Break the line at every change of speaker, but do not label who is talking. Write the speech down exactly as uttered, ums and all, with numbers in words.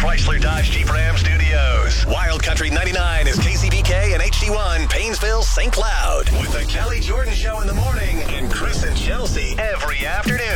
Chrysler Dodge Jeep Ram Studios. Wild Country ninety-nine is K C B K and H D one, Paynesville, Saint Cloud. With the Kelly Jordan Show in the morning and Chris and Chelsea every afternoon.